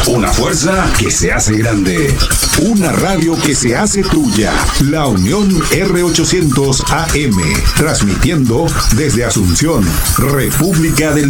Una fuerza que se hace grande. Una radio que se hace tuya. La Unión R800 AM. Transmitiendo desde Asunción, República del